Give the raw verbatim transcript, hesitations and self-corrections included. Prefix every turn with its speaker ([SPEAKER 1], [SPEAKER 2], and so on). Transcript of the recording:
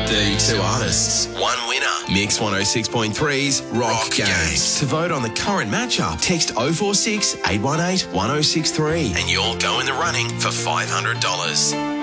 [SPEAKER 1] The two artists, one winner. Mix one oh six point three's Rock, Rock Games. Games. To vote on the current matchup, text oh four six, eight one eight, one oh six three and you'll go in the running for five hundred dollars.